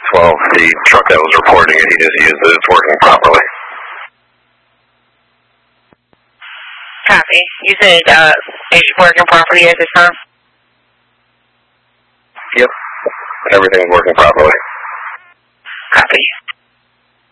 well, the truck that was reporting it, he just used it. It's working properly. Copy. You said it's working properly at this time? Yep. Everything's working properly.